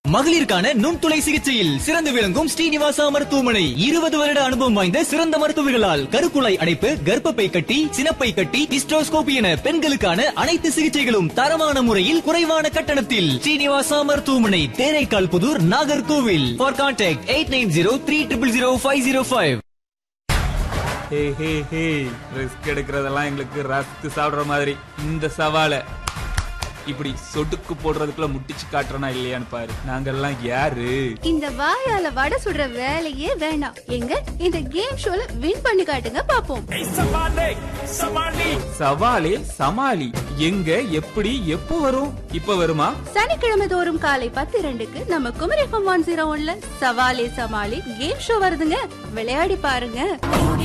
மகளிருக்கான நுண்துளை சிகிச்சையில் சிறந்து விளங்கும் ஸ்ரீனிவாசா மருத்துவமனை 20 வருட அனுபவம் வாய்ந்த சிறந்த மருத்துவர்களால் கருக்குழாய் அடைப்பு, கர்ப்பப்பை கட்டி, சினப்பை கட்டி, ஹிஸ்டோஸ்கோபி என பெண்களுக்கான அனைத்து சிகிச்சைகளும் தரமான முறையில் குறைவான கட்டணத்தில். ஸ்ரீனிவாசா மருத்துவமனை, Theraikkal Pudur, Nagercoil. For contact 8903000505. Risk எடுக்கிறதெல்லாம் எங்களுக்கு ரஸ்க் சாப்பிடுற மாதிரி. இந்த சவாலை இப்படி சொடுக்கு போடுறதுக்குள்ள முட்டிச்சு காட்டுறனா இல்லையான்னு பாரு. நாங்கெல்லாம் யாரு? இந்த வாயால வடை சுடுற வேலையே வேண்டாம். எங்க இந்த கேம் ஷோல வின் பண்ணி காட்டுங்க பாப்போம். சவாலே சமாளி. எங்க, எப்படி, எப்போ வரும்? இப்ப வருமா? சனிக்கிழமை தோறும் காலை 10:02க்கு நம்ம குமரி FM 101ல சவாலே சமாளி கேம் ஷோ வருதுங்க. விளையாடி பாருங்க.